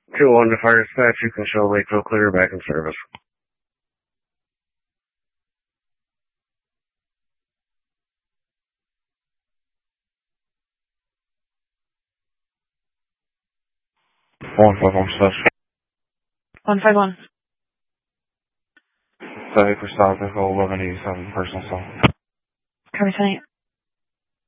2-1 to fire dispatch, you can show Lakeville clear back in service. One five one special. 151. Sorry for stop vehicle 1187 personal cell. Copy 28.